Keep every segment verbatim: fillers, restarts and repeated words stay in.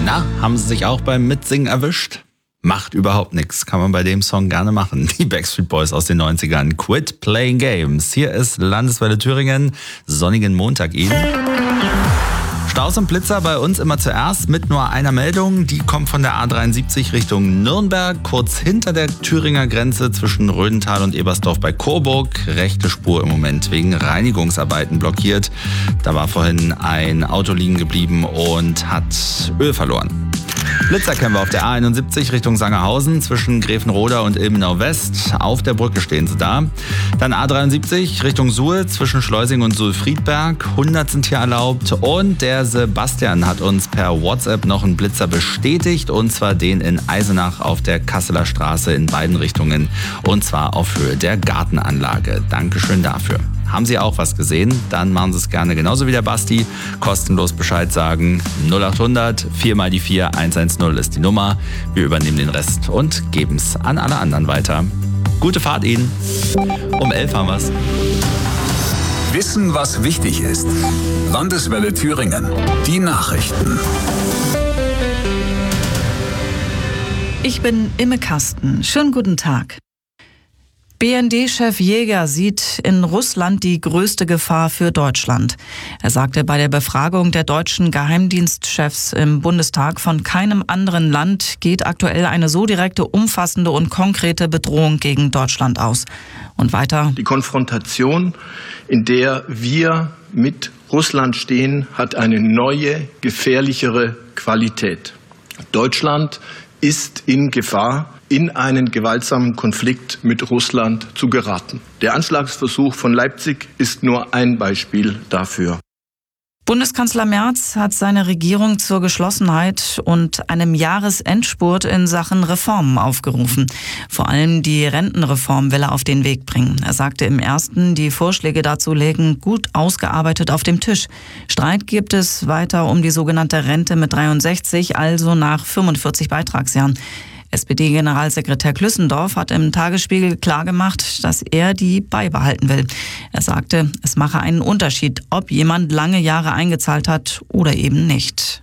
Na, haben Sie sich auch beim Mitsingen erwischt? Macht überhaupt nichts, kann man bei dem Song gerne machen. Die Backstreet Boys aus den neunzigern. Quit Playing Games. Hier ist Landeswelle Thüringen. Sonnigen Montag Ihnen. Staus und Blitzer bei uns immer zuerst mit nur einer Meldung. Die kommt von der A dreiundsiebzig Richtung Nürnberg, kurz hinter der Thüringer Grenze zwischen Rödental und Ebersdorf bei Coburg. Rechte Spur im Moment wegen Reinigungsarbeiten blockiert. Da war vorhin ein Auto liegen geblieben und hat Öl verloren. Blitzer kennen wir auf der A einundsiebzig Richtung Sangerhausen zwischen Gräfenroda und Ilmenau West. Auf der Brücke stehen sie da. Dann A dreiundsiebzig Richtung Suhl zwischen Schleusing und Suhl-Friedberg. hundert sind hier erlaubt. Und der Sebastian hat uns per WhatsApp noch einen Blitzer bestätigt. Und zwar den in Eisenach auf der Kasseler Straße in beiden Richtungen. Und zwar auf Höhe der Gartenanlage. Dankeschön dafür. Haben Sie auch was gesehen? Dann machen Sie es gerne genauso wie der Basti. Kostenlos Bescheid sagen. null achthundert vier mal die vier eins eins null ist die Nummer. Wir übernehmen den Rest und geben es an alle anderen weiter. Gute Fahrt Ihnen. Um elf haben wir's. Wissen, was wichtig ist. Landeswelle Thüringen. Die Nachrichten. Ich bin Imme Kasten. Schönen guten Tag. B N D-Chef Jäger sieht in Russland die größte Gefahr für Deutschland. Er sagte bei der Befragung der deutschen Geheimdienstchefs im Bundestag, von keinem anderen Land geht aktuell eine so direkte, umfassende und konkrete Bedrohung gegen Deutschland aus. Und weiter: Die Konfrontation, in der wir mit Russland stehen, hat eine neue, gefährlichere Qualität. Deutschland ist in Gefahr, in einen gewaltsamen Konflikt mit Russland zu geraten. Der Anschlagsversuch von Leipzig ist nur ein Beispiel dafür. Bundeskanzler Merz hat seine Regierung zur Geschlossenheit und einem Jahresendspurt in Sachen Reformen aufgerufen. Vor allem die Rentenreform will er auf den Weg bringen. Er sagte im ersten, die Vorschläge dazu lägen gut ausgearbeitet auf dem Tisch. Streit gibt es weiter um die sogenannte Rente mit dreiundsechzig, also nach fünfundvierzig Beitragsjahren. S P D-Generalsekretär Klüssendorf hat im Tagesspiegel klargemacht, dass er die beibehalten will. Er sagte, es mache einen Unterschied, ob jemand lange Jahre eingezahlt hat oder eben nicht.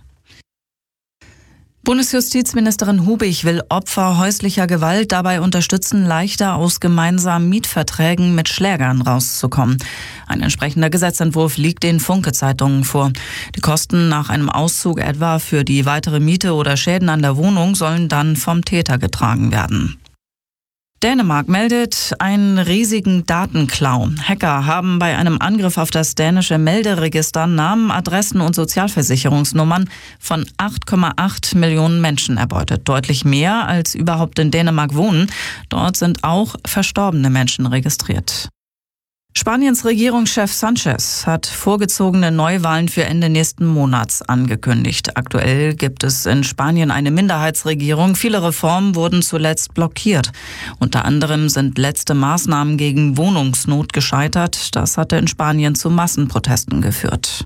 Bundesjustizministerin Hubig will Opfer häuslicher Gewalt dabei unterstützen, leichter aus gemeinsamen Mietverträgen mit Schlägern rauszukommen. Ein entsprechender Gesetzentwurf liegt den Funke-Zeitungen vor. Die Kosten nach einem Auszug etwa für die weitere Miete oder Schäden an der Wohnung sollen dann vom Täter getragen werden. Dänemark meldet einen riesigen Datenklau. Hacker haben bei einem Angriff auf das dänische Melderegister Namen, Adressen und Sozialversicherungsnummern von acht Komma acht Millionen Menschen erbeutet. Deutlich mehr als überhaupt in Dänemark wohnen. Dort sind auch verstorbene Menschen registriert. Spaniens Regierungschef Sanchez hat vorgezogene Neuwahlen für Ende nächsten Monats angekündigt. Aktuell gibt es in Spanien eine Minderheitsregierung. Viele Reformen wurden zuletzt blockiert. Unter anderem sind letzte Maßnahmen gegen Wohnungsnot gescheitert. Das hatte in Spanien zu Massenprotesten geführt.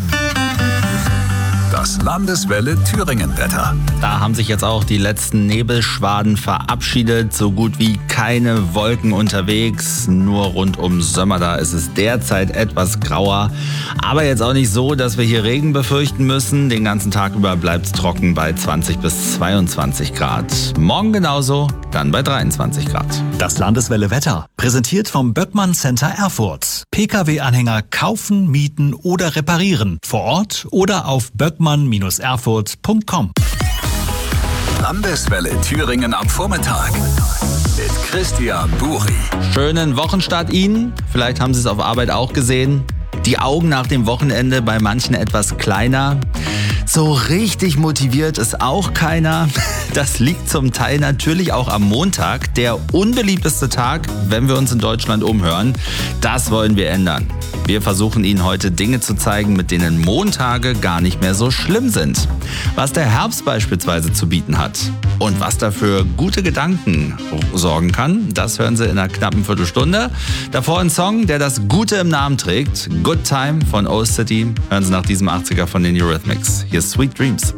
Das Landeswelle Thüringen-Wetter. Da haben sich jetzt auch die letzten Nebelschwaden verabschiedet. So gut wie keine Wolken unterwegs. Nur rund um Sömmerda ist es derzeit etwas grauer. Aber jetzt auch nicht so, dass wir hier Regen befürchten müssen. Den ganzen Tag über bleibt es trocken bei zwanzig bis zweiundzwanzig Grad. Morgen genauso, dann bei dreiundzwanzig Grad. Das Landeswelle Wetter, präsentiert vom Böckmann Center Erfurt. P K W-Anhänger kaufen, mieten oder reparieren. Vor Ort oder auf böckmann Bindestrich erfurt punkt com. Landeswelle Thüringen am Vormittag mit Christian Buri. Schönen Wochenstart Ihnen. Vielleicht haben Sie es auf Arbeit auch gesehen. Die Augen nach dem Wochenende bei manchen etwas kleiner. So richtig motiviert ist auch keiner. Das liegt zum Teil natürlich auch am Montag, der unbeliebteste Tag, wenn wir uns in Deutschland umhören. Das wollen wir ändern. Wir versuchen Ihnen heute Dinge zu zeigen, mit denen Montage gar nicht mehr so schlimm sind. Was der Herbst beispielsweise zu bieten hat und was dafür gute Gedanken sorgen kann, das hören Sie in einer knappen Viertelstunde. Davor ein Song, der das Gute im Namen trägt. Good Time von Old City. Hören Sie nach diesem achtziger von den Eurythmics. Hier ist Sweet Dreams.